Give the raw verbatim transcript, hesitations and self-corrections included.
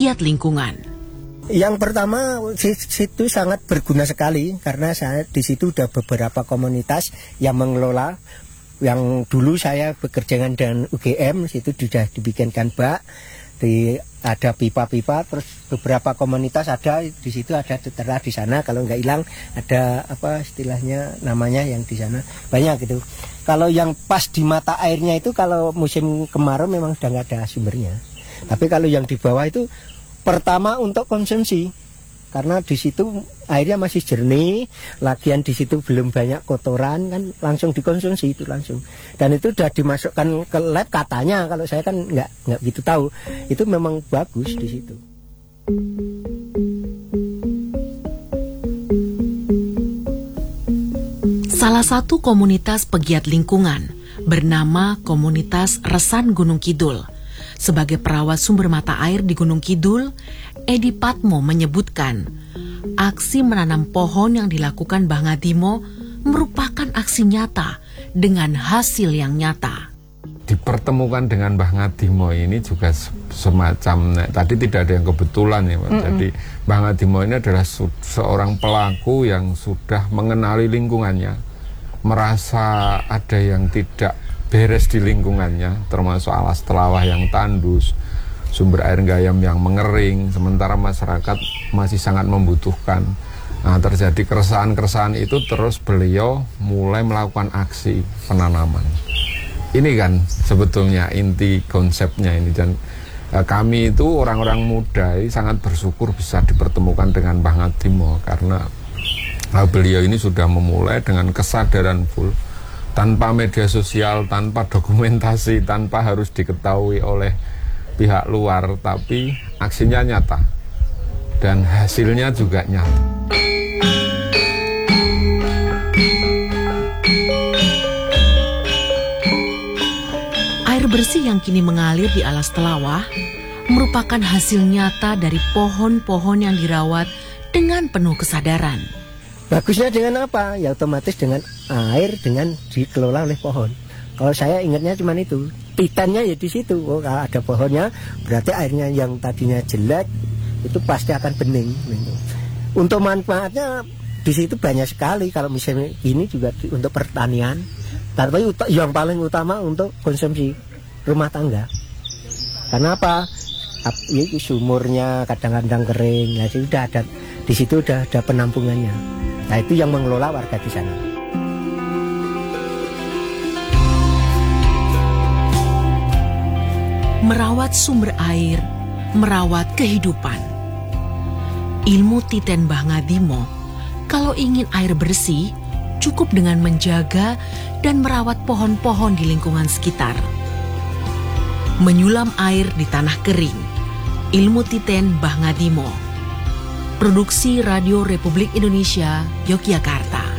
pegiat lingkungan. Yang pertama, situ sangat berguna sekali karena saya di situ udah beberapa komunitas yang mengelola. Yang dulu saya bekerja dengan U G M, situ sudah dibikinkan bak, di ada pipa-pipa, terus beberapa komunitas ada di situ, ada tertera di sana. Kalau nggak hilang ada apa istilahnya namanya yang di sana banyak gitu. Kalau yang pas di mata airnya itu kalau musim kemarau memang sudah nggak ada sumbernya. Tapi kalau yang di bawah itu pertama untuk konsumsi karena di situ airnya masih jernih, lagian di situ belum banyak kotoran kan langsung dikonsumsi itu langsung. Dan itu sudah dimasukkan ke lab katanya, kalau saya kan nggak nggak gitu tahu. Itu memang bagus di situ. Salah satu komunitas pegiat lingkungan bernama Komunitas Resan Gunung Kidul. Sebagai perawat sumber mata air di Gunung Kidul, Edi Patmo menyebutkan aksi menanam pohon yang dilakukan Mbah Ngadimo merupakan aksi nyata dengan hasil yang nyata. Dipertemukan dengan Mbah Ngadimo ini juga semacam, nah, tadi tidak ada yang kebetulan ya Pak. Mm-hmm. Jadi Mbah Ngadimo ini adalah su- seorang pelaku yang sudah mengenali lingkungannya, merasa ada yang tidak beres di lingkungannya, termasuk alas telawah yang tandus, sumber air gayam yang mengering, sementara masyarakat masih sangat membutuhkan. Nah, terjadi keresahan-keresahan itu, terus beliau mulai melakukan aksi penanaman. Ini kan sebetulnya inti konsepnya ini, dan eh, kami itu orang-orang muda ini sangat bersyukur bisa dipertemukan dengan Mbah Ngadimo karena eh, beliau ini sudah memulai dengan kesadaran full, tanpa media sosial, tanpa dokumentasi, tanpa harus diketahui oleh pihak luar, tapi aksinya nyata dan hasilnya juga nyata. Air bersih yang kini mengalir di alas telawah merupakan hasil nyata dari pohon-pohon yang dirawat dengan penuh kesadaran. Bagusnya dengan apa? Ya otomatis dengan air dengan dikelola oleh pohon. Kalau saya ingatnya cuma itu, titannya ya di situ. Oh, kalau ada pohonnya, berarti airnya yang tadinya jelek itu pasti akan bening. Untuk manfaatnya di situ banyak sekali. Kalau misalnya ini juga untuk pertanian, tapi yang paling utama untuk konsumsi rumah tangga. Karena apa? Ya, sumurnya kadang-kadang kering, ya sudah ada di situ udah ada penampungannya. Nah, itu yang mengelola warga di sana. Merawat sumber air, merawat kehidupan. Ilmu titen Mbah Ngadimo, kalau ingin air bersih, cukup dengan menjaga dan merawat pohon-pohon di lingkungan sekitar. Menyulam air di tanah kering, ilmu titen Mbah Ngadimo. Produksi Radio Republik Indonesia, Yogyakarta.